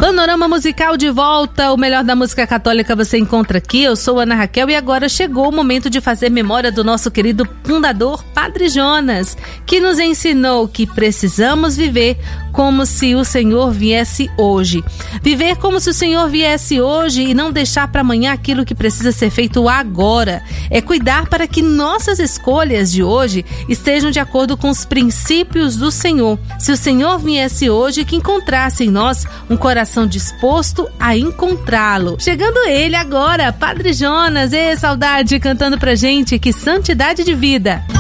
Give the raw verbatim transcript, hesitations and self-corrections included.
Panorama Musical de volta, o melhor da música católica você encontra aqui. Eu sou Ana Raquel e agora chegou o momento de fazer memória do nosso querido fundador, Padre Jonas, que nos ensinou que precisamos viver como se o Senhor viesse hoje. Viver como se o Senhor viesse hoje e não deixar para amanhã aquilo que precisa ser feito agora. É cuidar para que nossas escolhas de hoje estejam de acordo com os princípios do Senhor. Se o Senhor viesse hoje, que encontrasse em nós um coração disposto a encontrá-lo. Chegando ele agora, Padre Jonas, e saudade, cantando pra gente, que santidade de vida.